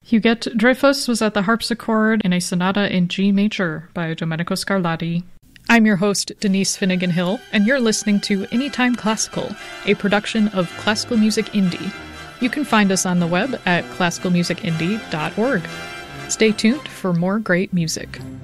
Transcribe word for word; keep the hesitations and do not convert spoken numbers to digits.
Huguette Dreyfus was at the harpsichord in a sonata in G major by Domenico Scarlatti. I'm your host, Denise Finnegan Hill, and you're listening to Anytime Classical, a production of Classical Music Indie. You can find us on the web at classical music indie dot org. Stay tuned for more great music.